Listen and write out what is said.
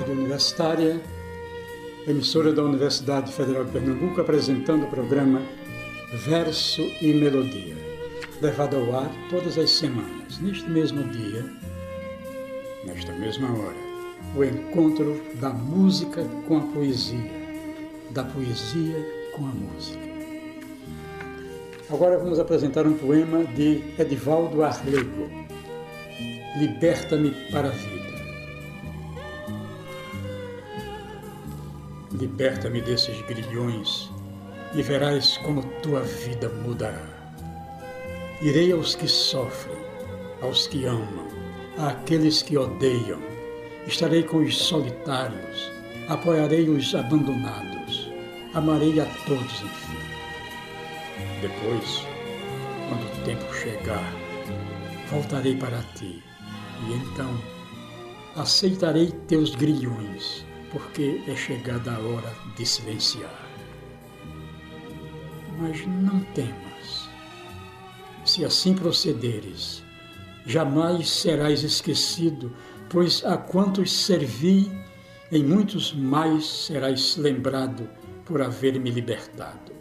Rádio Universitária, emissora da Universidade Federal de Pernambuco, apresentando o programa Verso e Melodia, levado ao ar todas as semanas, neste mesmo dia, nesta mesma hora, o encontro da música com a poesia, da poesia com a música. Agora vamos apresentar um poema de Edivaldo Arrego, Liberta-me para a vida. Liberta-me desses grilhões e verás como tua vida mudará. Irei aos que sofrem, aos que amam, àqueles que odeiam. Estarei com os solitários, apoiarei os abandonados, amarei a todos, enfim. Depois, quando o tempo chegar, voltarei para ti e então aceitarei teus grilhões, porque é chegada a hora de silenciar. Mas não temas. Se assim procederes, jamais serás esquecido, pois a quantos servi, em muitos mais serás lembrado por haver me libertado.